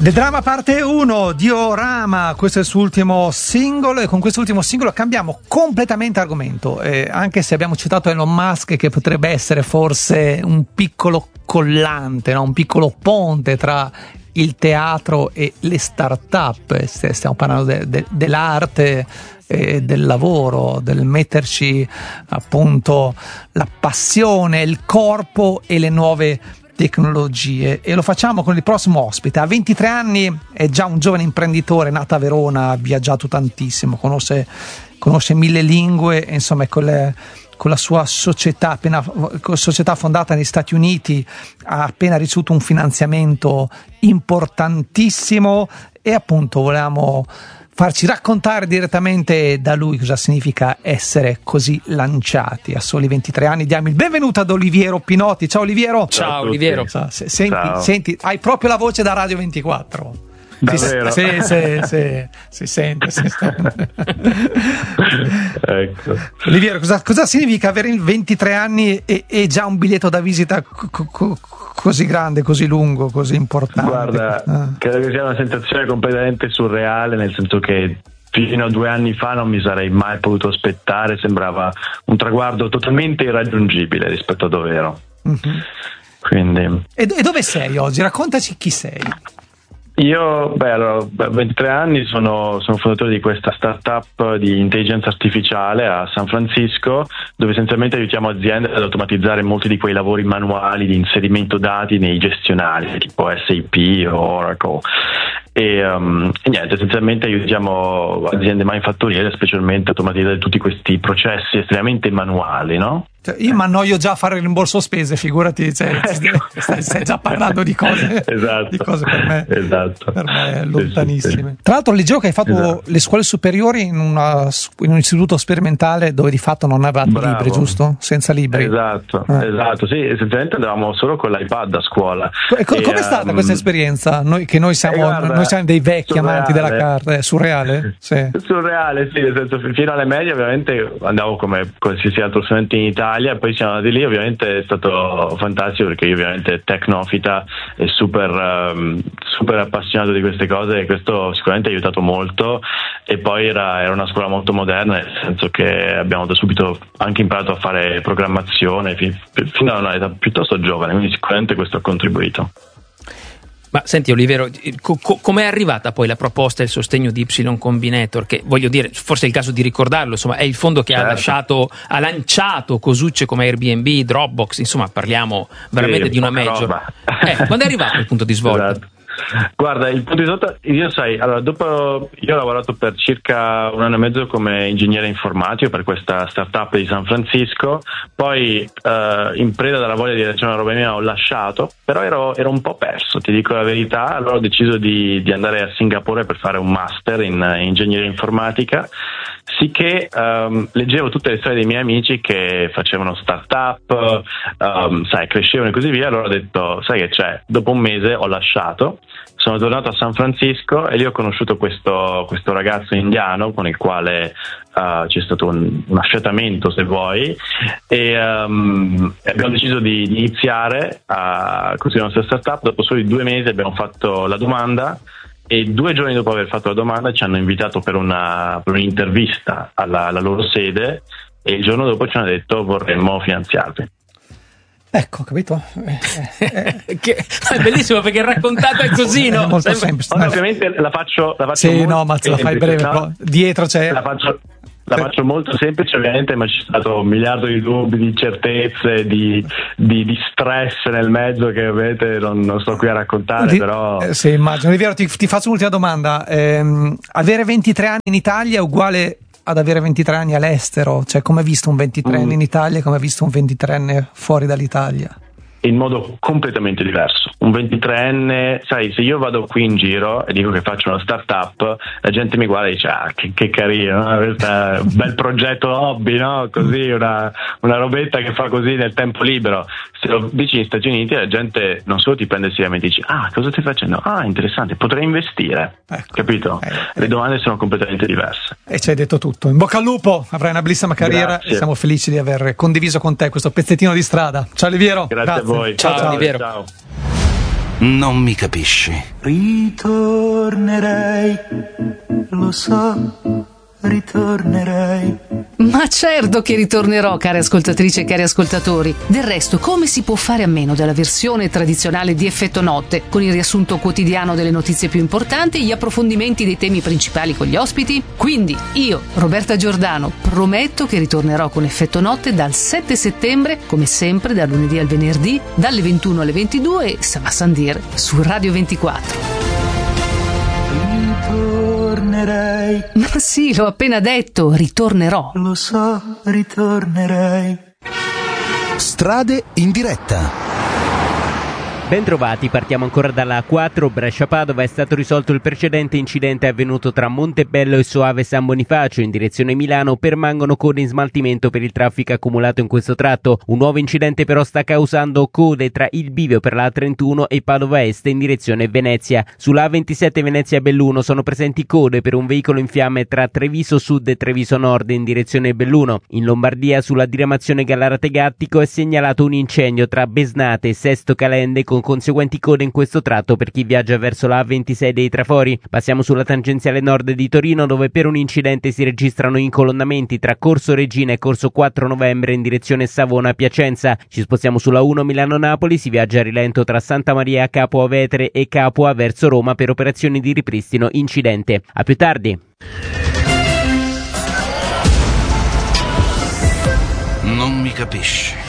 The Drama parte 1, Diorama, questo è il suo ultimo singolo, e con questo ultimo singolo cambiamo completamente argomento, anche se abbiamo citato Elon Musk, che potrebbe essere forse un piccolo collante, no? Un piccolo ponte tra il teatro e le start-up. Stiamo parlando dell'arte, del lavoro, del metterci appunto la passione, il corpo e le nuove tecnologie, e lo facciamo con il prossimo ospite. A 23 anni è già un giovane imprenditore, nato a Verona, ha viaggiato tantissimo, conosce 1000 lingue, e insomma con la sua società fondata negli Stati Uniti ha appena ricevuto un finanziamento importantissimo, e appunto volevamo farci raccontare direttamente da lui cosa significa essere così lanciati a soli 23 anni. Diamo il benvenuto ad Oliviero Pinotti. Ciao Oliviero. Ciao Oliviero. Senti, hai proprio la voce da Radio 24. Davvero? Sì, si sente. Ecco. Oliviero, cosa significa avere 23 anni e già un biglietto da visita così grande, così lungo, così importante? Guarda, credo che sia una sensazione completamente surreale, nel senso che fino a 2 anni fa non mi sarei mai potuto aspettare, sembrava un traguardo totalmente irraggiungibile rispetto a dove ero. Mm-hmm. Quindi... E dove sei oggi? Raccontaci chi sei. Io, allora, 23 anni, sono fondatore di questa startup di intelligenza artificiale a San Francisco, dove essenzialmente aiutiamo aziende ad automatizzare molti di quei lavori manuali di inserimento dati nei gestionali, tipo SAP o Oracle. E niente, essenzialmente aiutiamo aziende manifatturiere specialmente a automatizzare tutti questi processi estremamente manuali, no? Io mi annoio già a fare il rimborso spese, figurati, stai già parlando di cose, esatto. Di cose per me lontanissime. Sì. Tra l'altro leggevo che hai fatto le scuole superiori in un istituto sperimentale dove di fatto non avevate libri, giusto? Senza libri. Esatto, sì, essenzialmente andavamo solo con l'iPad a scuola. Com'è stata questa esperienza? Noi siamo dei vecchi amanti della carta, è surreale? Sì. Surreale, sì, nel senso, fino alle medie ovviamente andavo come qualsiasi altro studente in Italia, poi siamo andati lì, ovviamente è stato fantastico perché io ovviamente tecnofita e super appassionato di queste cose, e questo sicuramente ha aiutato molto. E poi era una scuola molto moderna, nel senso che abbiamo da subito anche imparato a fare programmazione fino a un'età piuttosto giovane, quindi sicuramente questo ha contribuito. Ma senti Oliviero, com'è arrivata poi la proposta e il sostegno di Y Combinator, che voglio dire, forse è il caso di ricordarlo, insomma è il fondo che ha lanciato cosucce come Airbnb, Dropbox, insomma parliamo veramente di una major. Quando è arrivato il punto di svolta? Esatto. Guarda, il punto di svolta, dopo io ho lavorato per circa 1 anno e mezzo come ingegnere informatico per questa startup di San Francisco, poi in preda dalla voglia di lasciare una roba mia ho lasciato, però ero un po' perso, ti dico la verità. Allora ho deciso di andare a Singapore per fare un master in ingegneria informatica, sicché leggevo tutte le storie dei miei amici che facevano startup, crescevano e così via. Allora ho detto, sai che c'è, dopo un mese ho lasciato, sono tornato a San Francisco e lì ho conosciuto questo ragazzo indiano con il quale c'è stato un affiatamento, se vuoi, e abbiamo deciso di iniziare a costruire la nostra startup. Dopo soli 2 mesi abbiamo fatto la domanda, e 2 giorni dopo aver fatto la domanda ci hanno invitato per un'intervista alla loro sede, e il giorno dopo ci hanno detto vorremmo finanziarvi. Ecco, capito? È bellissimo perché raccontata è così, no? È molto semplice. Ovviamente la faccio sì, no, ma te la fai breve, no? però dietro c'è... La faccio molto semplice, ovviamente, ma c'è stato 1 miliardo di dubbi, di incertezze, di stress nel mezzo che ovviamente non sto qui a raccontare, però... Sì, immagino. Oliviero, ti faccio un'ultima domanda. Avere 23 anni in Italia è uguale ad avere 23 anni all'estero? Cioè, come hai visto un 23enne in Italia e come hai visto un 23enne fuori dall'Italia? In modo completamente diverso. Un 23enne, sai, se io vado qui in giro e dico che faccio una startup, la gente mi guarda e dice che carino, no? Questo è un bel progetto hobby, no? Così una robetta che fa così nel tempo libero. Se lo dici negli Stati Uniti, la gente non solo ti prende seriamente, dice cosa stai facendo? Interessante, potrei investire. Ecco. Capito? Le domande sono completamente diverse. E ci hai detto tutto. In bocca al lupo, avrai una bellissima carriera. Grazie. E siamo felici di aver condiviso con te questo pezzettino di strada. Ciao Oliviero. Grazie a voi. Ciao Oliviero. Ciao. Non mi capisci. Ritornerei, lo so, ritornerei. Ma certo che ritornerò, care ascoltatrici e cari ascoltatori. Del resto, come si può fare a meno della versione tradizionale di Effetto Notte, con il riassunto quotidiano delle notizie più importanti e gli approfondimenti dei temi principali con gli ospiti? Quindi io, Roberta Giordano, prometto che ritornerò con Effetto Notte dal 7 settembre, come sempre, dal lunedì al venerdì, dalle 21 alle 22 e ça va sans dire, su Radio 24. Ritornerei. Ma sì, l'ho appena detto, ritornerò. Lo so, ritornerei. Strade in diretta. Bentrovati, partiamo ancora dalla A4 Brescia-Padova. È stato risolto il precedente incidente avvenuto tra Montebello e Soave San Bonifacio in direzione Milano. Permangono code in smaltimento per il traffico accumulato in questo tratto. Un nuovo incidente però sta causando code tra il bivio per la A31 e Padova Est in direzione Venezia. Sulla A27 Venezia-Belluno sono presenti code per un veicolo in fiamme tra Treviso Sud e Treviso Nord in direzione Belluno. In Lombardia, sulla diramazione Gallarate-Gattico, è segnalato un incendio tra Besnate e Sesto Calende con conseguenti code in questo tratto per chi viaggia verso la A26 dei Trafori. Passiamo sulla tangenziale nord di Torino, dove per un incidente si registrano incolonnamenti tra Corso Regina e Corso 4 Novembre in direzione Savona-Piacenza. Ci spostiamo sulla 1 Milano-Napoli, si viaggia a rilento tra Santa Maria Capua Vetere e Capua verso Roma per operazioni di ripristino incidente. A più tardi. Non mi capisci.